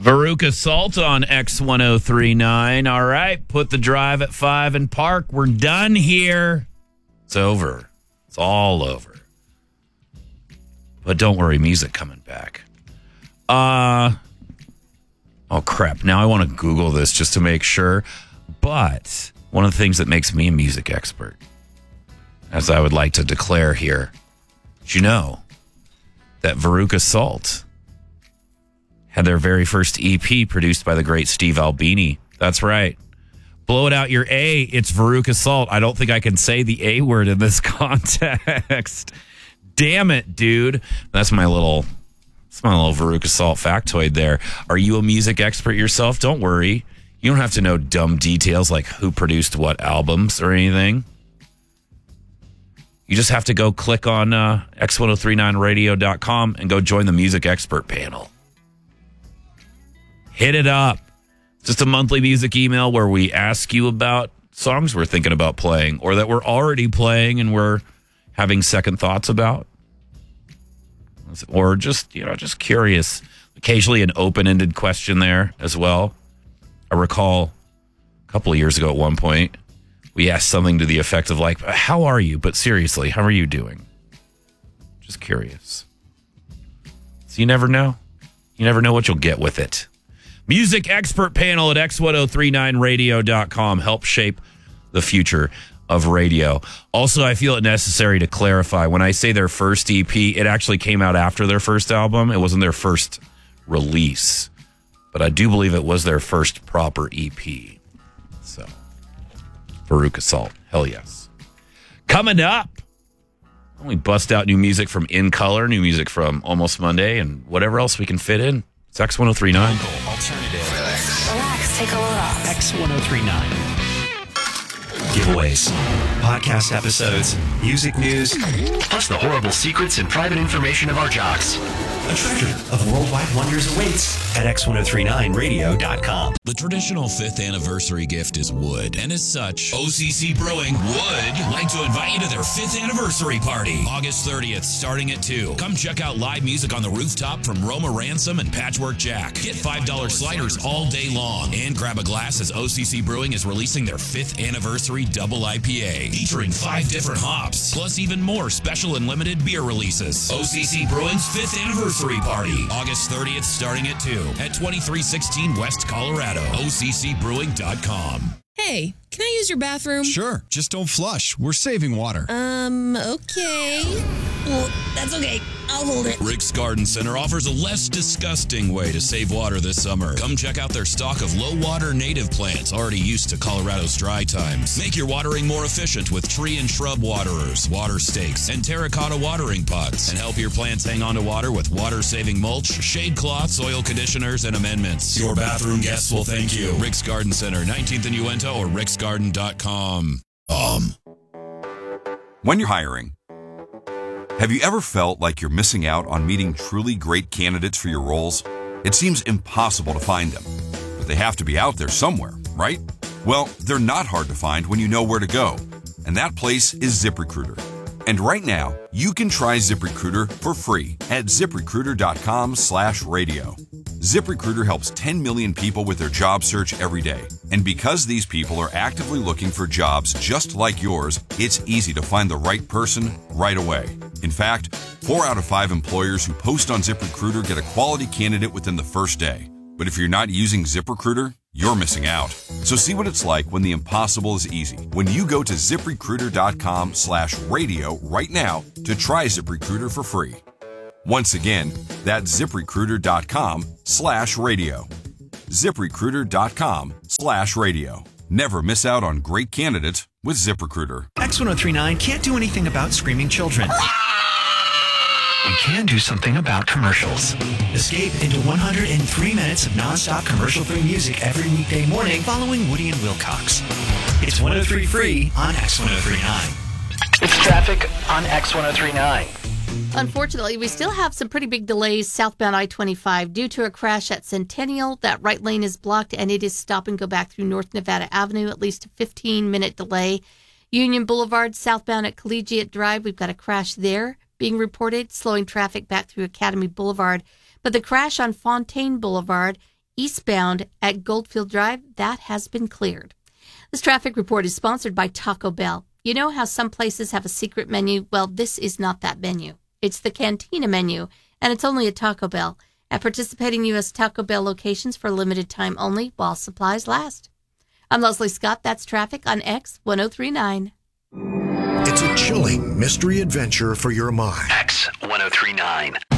Veruca Salt on X1039. All right, put the drive at 5 and park. We're done here. It's over. It's all over. But don't worry, music coming back. Oh, crap. Now I want to Google this just to make sure. But one of the things that makes me a music expert, as I would like to declare here, did you know that Veruca Salt had their very first EP produced by the great Steve Albini? That's right. Blow it out your A. It's Veruca Salt. I don't think I can say the A word in this context. Damn it, dude. That's my little Veruca Salt factoid there. Are you a music expert yourself? Don't worry. You don't have to know dumb details like who produced what albums or anything. You just have to go click on x1039radio.com and go join the music expert panel. Hit it up. Just a monthly music email where we ask you about songs we're thinking about playing or that we're already playing and we're having second thoughts about. Or just curious. Occasionally an open-ended question there as well. I recall a couple of years ago at one point, we asked something to the effect of like, how are you? But seriously, how are you doing? Just curious. So you never know. You never know what you'll get with it. Music expert panel at x1039radio.com. Help shape the future of radio. Also, I feel it necessary to clarify. When I say their first EP, it actually came out after their first album. It wasn't their first release. But I do believe it was their first proper EP. So, Veruca Salt. Hell yes. Coming up, we bust out new music from In Color, new music from Almost Monday, and whatever else we can fit in. It's X1039. Alternative. Relax, take a load off. X1039. Giveaways, podcast episodes, music news, plus the horrible secrets and private information of our jocks. A treasure of worldwide wonders awaits at x1039radio.com. The traditional 5th anniversary gift is wood, and as such, OCC Brewing would like to invite you to their 5th anniversary party, August 30th, starting at 2. Come check out live music on the rooftop from Roma Ransom and Patchwork Jack. Get $5 sliders all day long, and grab a glass as OCC Brewing is releasing their 5th anniversary double IPA, featuring 5 different hops, plus even more special and limited beer releases. OCC Brewing's 5th anniversary party, August 30th, starting at 2 at 2316 West Colorado. OCCbrewing.com. Hey, can I use your bathroom? Sure, just don't flush. We're saving water. Okay. Well, that's okay. I'll hold it. Rick's Garden Center offers a less disgusting way to save water this summer. Come check out their stock of low-water native plants already used to Colorado's dry times. Make your watering more efficient with tree and shrub waterers, water stakes, and terracotta watering pots. And help your plants hang on to water with water-saving mulch, shade cloths, soil conditioners, and amendments. Your bathroom guests will thank you. Rick's Garden Center, 19th and Uinta, or ricksgarden.com. When you're hiring, have you ever felt like you're missing out on meeting truly great candidates for your roles? It seems impossible to find them, but they have to be out there somewhere, right? Well, they're not hard to find when you know where to go, and that place is ZipRecruiter. And right now, you can try ZipRecruiter for free at ziprecruiter.com/radio. ZipRecruiter helps 10 million people with their job search every day. And because these people are actively looking for jobs just like yours, it's easy to find the right person right away. In fact, 4 out of 5 employers who post on ZipRecruiter get a quality candidate within the first day. But if you're not using ZipRecruiter, you're missing out. So see what it's like when the impossible is easy. When you go to ziprecruiter.com/radio right now to try ZipRecruiter for free. Once again, that's ziprecruiter.com/radio. ziprecruiter.com/radio. Never miss out on great candidates with ZipRecruiter. X1039 can't do anything about screaming children. We can do something about commercials. Escape into 103 minutes of nonstop commercial-free music every weekday morning following Woody and Wilcox. It's 103 free on X1039. It's traffic on X1039. Unfortunately, we still have some pretty big delays southbound I-25 due to a crash at Centennial. That right lane is blocked, and it is stop and go back through North Nevada Avenue, at least a 15-minute delay. Union Boulevard southbound at Collegiate Drive, we've got a crash there being reported, slowing traffic back through Academy Boulevard. But the crash on Fontaine Boulevard eastbound at Goldfield Drive, that has been cleared. This traffic report is sponsored by Taco Bell. You know how some places have a secret menu? Well, this is not that menu. It's the Cantina menu, and it's only at Taco Bell. At participating U.S. Taco Bell locations for a limited time only while supplies last. I'm Leslie Scott. That's traffic on X1039. It's a chilling mystery adventure for your mind. X1039.